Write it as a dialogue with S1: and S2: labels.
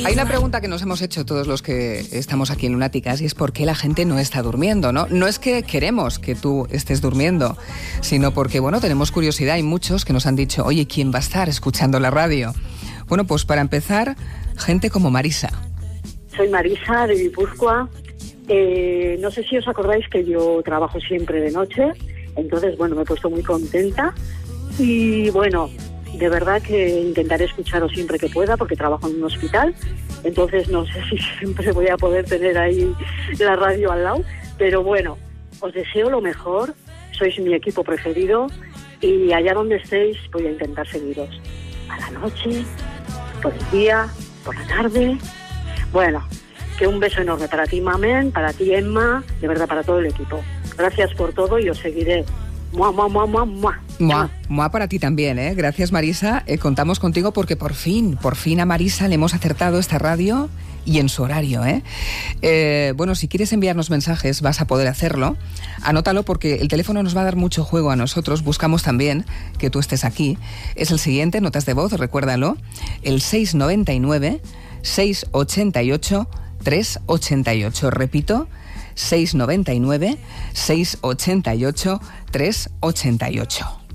S1: Hay una pregunta que nos hemos hecho todos los que estamos aquí en Lunáticas y es por qué la gente no está durmiendo, ¿no? No es que queremos que tú estés durmiendo, sino porque, bueno, tenemos curiosidad. Hay muchos que nos han dicho, oye, ¿quién va a estar escuchando la radio? Bueno, pues para empezar, gente como Marisa.
S2: Soy Marisa, de Guipúzcoa. No sé si os acordáis que yo trabajo siempre de noche, entonces, bueno, me he puesto muy contenta y, bueno, de verdad que intentaré escucharos siempre que pueda porque trabajo en un hospital, entonces no sé si siempre voy a poder tener ahí la radio al lado, pero bueno, os deseo lo mejor, sois mi equipo preferido y allá donde estéis voy a intentar seguiros. A la noche, por el día, por la tarde. Bueno, que un beso enorme para ti, Mamen, para ti, Emma, de verdad, para todo el equipo. Gracias por todo y os seguiré. Mua, mua, mua, mua, mua.
S1: Mua, mua para ti también, ¿eh? Gracias, Marisa. Contamos contigo porque por fin a Marisa le hemos acertado esta radio y en su horario, ¿eh? Bueno, si quieres enviarnos mensajes vas a poder hacerlo. Anótalo porque el teléfono nos va a dar mucho juego a nosotros. Buscamos también que tú estés aquí. Es el siguiente, notas de voz, recuérdalo. El 699 688 388. Repito, 699 688 388.